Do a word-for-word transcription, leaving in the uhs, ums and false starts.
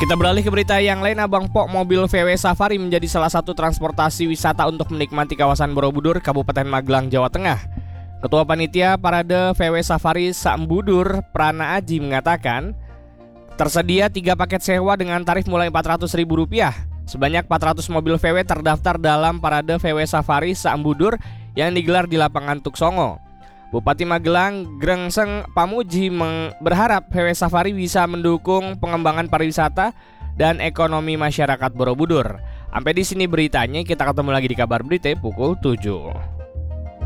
Kita beralih ke berita yang lain. Abang Pok, mobil V W Safari menjadi salah satu transportasi wisata untuk menikmati kawasan Borobudur, Kabupaten Magelang, Jawa Tengah. Ketua Panitia Parade V W Safari Sambudur, Prana Aji, mengatakan tersedia tiga paket sewa dengan tarif mulai empat ratus ribu rupiah. Sebanyak empat ratus mobil V W terdaftar dalam Parade V W Safari Sambudur yang digelar di lapangan Tuksongo. Bupati Magelang Grengseng Pamuji berharap V W Safari bisa mendukung pengembangan pariwisata dan ekonomi masyarakat Borobudur. Sampai di sini beritanya, kita ketemu lagi di kabar berita pukul tujuh.